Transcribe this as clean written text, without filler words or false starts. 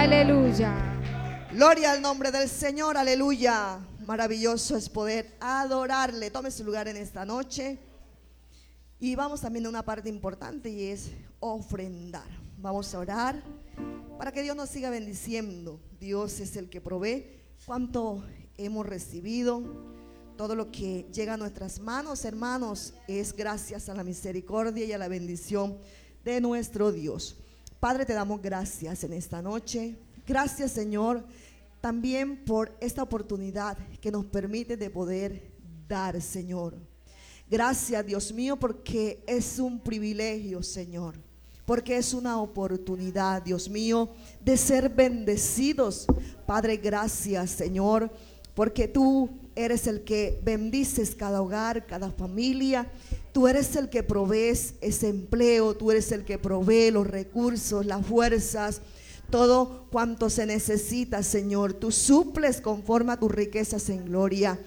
Aleluya. Gloria al nombre del Señor, aleluya. Maravilloso es poder adorarle. Tome su lugar en esta noche. Y vamos también a una parte importante y es ofrendar. Vamos a orar para que Dios nos siga bendiciendo. Dios es el que provee. Cuánto hemos recibido, todo lo que llega a nuestras manos, hermanos, es gracias a la misericordia y a la bendición de nuestro Dios. Padre, te damos gracias en esta noche. Gracias, Señor, también por esta oportunidad que nos permite de poder dar, Señor. Gracias, Dios mío, porque es un privilegio, Señor, porque es una oportunidad, Dios mío, de ser bendecidos. Padre, gracias, Señor, porque tú eres el que bendices cada hogar, cada familia. Tú eres el que provees ese empleo, tú eres el que provee los recursos, las fuerzas, todo cuanto se necesita, Señor. Tú suples conforme a tus riquezas en gloria.